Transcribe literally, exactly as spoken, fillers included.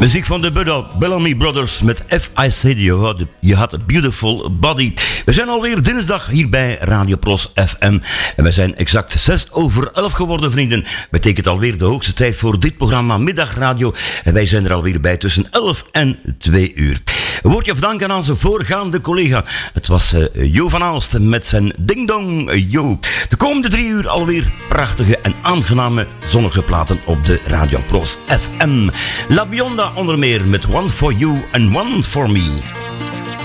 Muziek van de Bellamy Brothers met F I Said You Had, you had a Beautiful Body. We zijn alweer dinsdag hier bij Radio Pros F M. En we zijn exact zes over elf geworden, vrienden. Betekent alweer de hoogste tijd voor dit programma Middagradio. En wij zijn er alweer bij tussen elf en twee uur. Een woordje of dank aan onze voorgaande collega. Het was uh, Jo van Aalst met zijn Ding Dong uh, Jo. De komende drie uur alweer prachtige en aangename zonnige platen op de Radio Pros F M. La Bionda onder meer met One For You and One For Me.